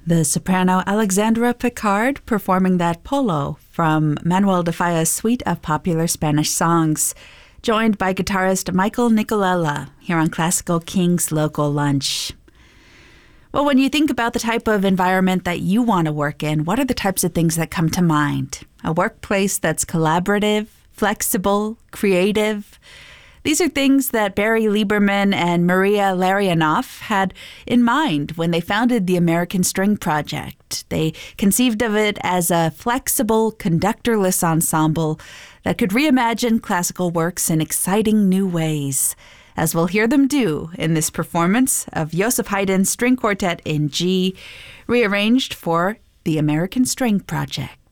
The soprano Alexandra Picard performing that Polo from Manuel de Falla's suite of popular Spanish songs, joined by guitarist Michael Nicolella here on Classical King's Local Lunch. Well, when you think about the type of environment that you want to work in, what are the types of things that come to mind? A workplace that's collaborative, flexible, creative. These are things that Barry Lieberman and Maria Larionov had in mind when they founded the American String Project. They conceived of it as a flexible, conductorless ensemble that could reimagine classical works in exciting new ways, as we'll hear them do in this performance of Joseph Haydn's String Quartet in G, rearranged for the American String Project.